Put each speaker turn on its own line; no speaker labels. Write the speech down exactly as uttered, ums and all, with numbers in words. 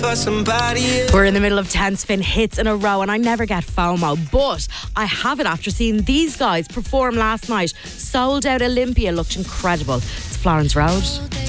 We're in the middle of ten spin hits in a row and I never get FOMO, but I have it after seeing these guys perform last night. Sold Out Olympia looked incredible. It's Florence Road.